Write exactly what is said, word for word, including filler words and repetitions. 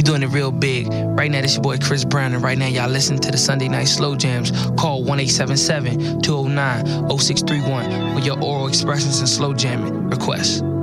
doing it real big. Right now, this your boy Chris Brown, and right now, y'all listen to the Sunday Night Slow Jams. Call one eight seven seven, two oh nine, oh six three one with your oral expressions and slow jamming requests.